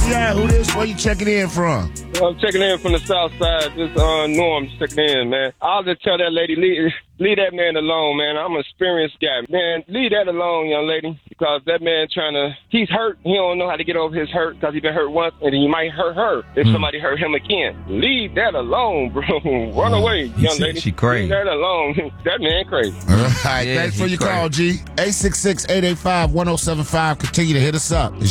Yeah, who this? Where you checking in from? I'm checking in from the south side. This Norm checking in, man. I'll just tell that lady, leave that man alone, man. I'm an experienced guy. Man, leave that alone, young lady, because that man he's hurt. He don't know how to get over his hurt because he been hurt once, and he might hurt her if somebody hurt him again. Leave that alone, bro. Run away, young lady. She crazy. Leave that alone. That man crazy. All right, thanks for your call, G. 866-885-1075. Continue to hit us up. It's